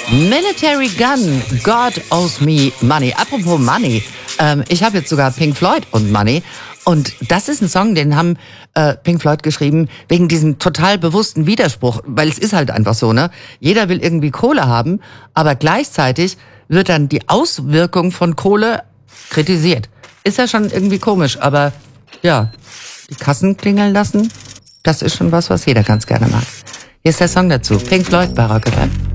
Military Gun, God owes me money. Apropos Money, ich habe jetzt sogar Pink Floyd und Money. Und das ist ein Song, den haben Pink Floyd geschrieben wegen diesem total bewussten Widerspruch. Weil es ist halt einfach so, ne? Jeder will irgendwie Kohle haben, aber gleichzeitig wird dann die Auswirkung von Kohle kritisiert. Ist ja schon irgendwie komisch, aber ja, die Kassen klingeln lassen, das ist schon was jeder ganz gerne mag. Hier ist der Song dazu. Pink Floyd bei Rock FM.